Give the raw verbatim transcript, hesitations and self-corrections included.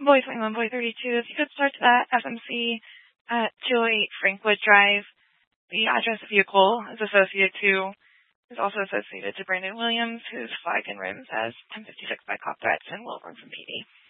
Boy twenty-one, Boy thirty-two, if you could start that F M C at two oh eight Frankwood Drive. The address of vehicle is associated to, is also associated to Brandon Williams, whose flag and rims as ten fifty-six by cop threats and will run from P D.